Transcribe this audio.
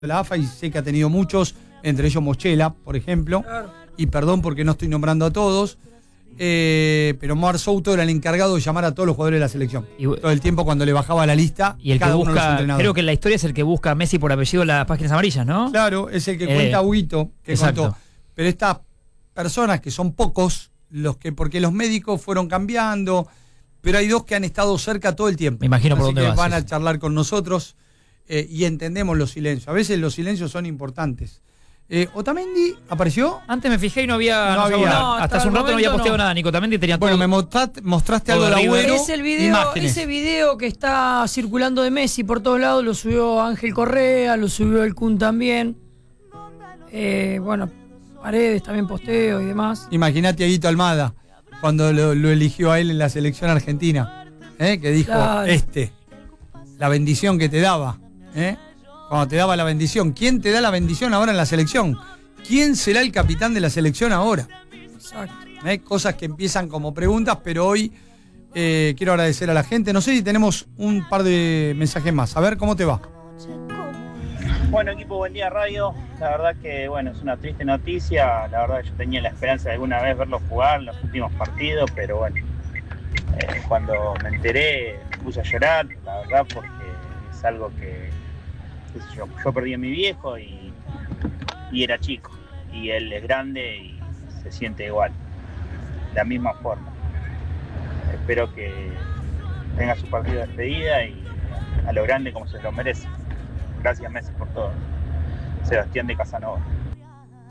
la AFA y sé que ha tenido muchos, entre ellos Mochela, por ejemplo. Claro. Y perdón porque no estoy nombrando a todos. Pero Mar Souto era el encargado de llamar a todos los jugadores de la selección. Todo el tiempo cuando le bajaba la lista. Y el que cada uno de los busca, entrenadores. creo que en la historia es el que busca a Messi por apellido en las páginas amarillas, ¿no? Claro, es el que cuenta Huito, que exacto. contó. Pero estas personas, que son pocos, porque los médicos fueron cambiando, pero hay dos que han estado cerca todo el tiempo. Me imagino por Así dónde que vas, van sí, a charlar con nosotros y entendemos los silencios. A veces los silencios son importantes. ¿Otamendi apareció? Antes me fijé y no había. No había. No, hasta hace un rato no había posteado no. nada. Nico Otamendi tenía Bueno, todo. me mostraste todo algo de arriba. Agüero. Es el video, imágenes. ese video que está circulando de Messi por todos lados, lo subió Ángel Correa, lo subió el Kun también. Bueno, Paredes también posteo y demás. Imagínate a Guito Almada, cuando lo eligió a él en la selección argentina, que dijo, Claro. la bendición que te daba, cuando te daba la bendición. ¿Quién te da la bendición ahora en la selección? ¿Quién será el capitán de la selección ahora? Exacto. Cosas que empiezan como preguntas, pero hoy quiero agradecer a la gente. No sé si tenemos un par de mensajes más. A ver, ¿cómo te va? Bueno, equipo, buen día radio. La verdad que, bueno, es una triste noticia. La verdad yo tenía la esperanza de alguna vez verlo jugar en los últimos partidos, pero bueno, cuando me enteré me puse a llorar, la verdad, porque es algo que, qué sé yo perdí a mi viejo y era chico, y él es grande y se siente igual, de la misma forma. Espero que tenga su partido de despedida y a lo grande como se lo merece. Gracias, Messi, por todo. Sebastián de Casanova.